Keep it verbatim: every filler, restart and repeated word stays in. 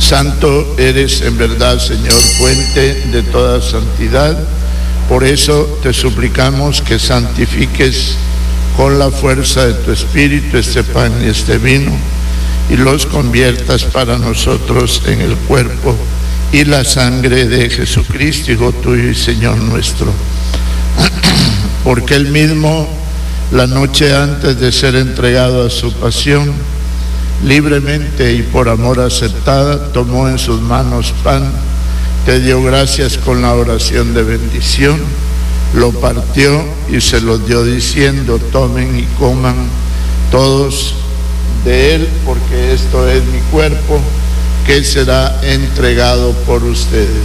Santo eres en verdad, Señor, fuente de toda santidad. Por eso te suplicamos que santifiques con la fuerza de tu Espíritu este pan y este vino, y los conviertas para nosotros en el cuerpo y la sangre de Jesucristo, Hijo tuyo y Señor nuestro. Porque él mismo, la noche antes de ser entregado a su pasión, libremente y por amor aceptada, tomó en sus manos pan, te dio gracias con la oración de bendición, lo partió y se lo dio diciendo: tomen y coman todos de él, porque esto es mi cuerpo que será entregado por ustedes.